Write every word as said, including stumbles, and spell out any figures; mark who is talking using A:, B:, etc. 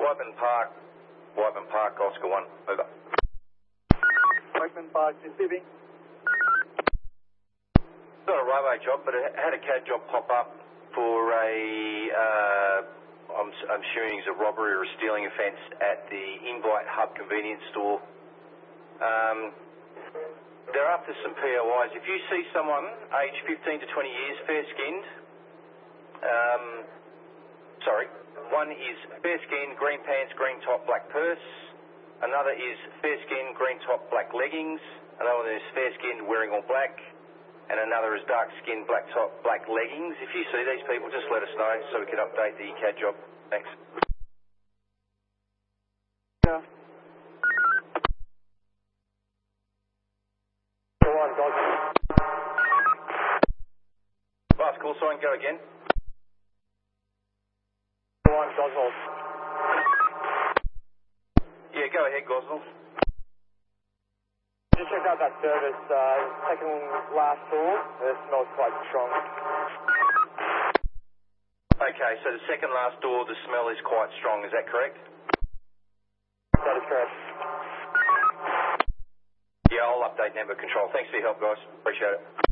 A: Whiteman Park, Whiteman Park, Oscar one, over.
B: Whiteman Park, receiving.
A: Not a railway job, but I had a C A D job pop up for a, uh, I'm, I'm assuming it's a robbery or a stealing offence at the Invite Hub convenience store. Um, they're after some P O Is. If you see someone aged fifteen to twenty years, fair-skinned, um, sorry, one is fair-skinned, green pants, green top, black purse. Another is fair-skinned, green top, black leggings. Another one is fair-skinned, wearing all black. And another is dark-skinned, black top, black leggings. If you see these people, just let us know so we can update the C A D job. Thanks.
B: Yeah. Go on, dog.
A: Last call sign, go again.
B: Go on, Goswell.
A: Yeah, go ahead, Goswell.
B: Just check out that service, uh, second last door. It smells quite strong.
A: Okay, so the second last door, the smell is quite strong, is that correct?
B: That is correct.
A: Yeah, I'll update network control. Thanks for your help, guys. Appreciate it.